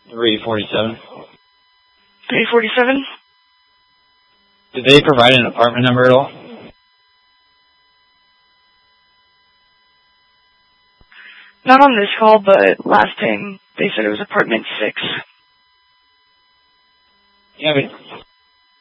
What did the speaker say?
347. 347? Did they provide an apartment number at all? Not on this call, but last time they said it was apartment 6. Yeah, but